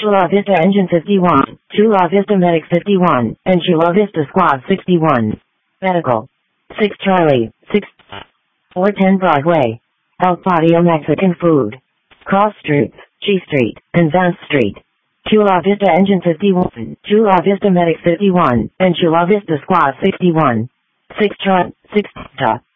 Chula Vista Engine 51, Chula Vista Medic 51, and Chula Vista Squad 61. Medical. 6 Charlie, 6 410 Broadway. El Patio Mexican Food. Cross Streets, G Street, and Vance Street. Chula Vista Engine 51, Chula Vista Medic 51, and Chula Vista Squad 61. 6 Charlie, 6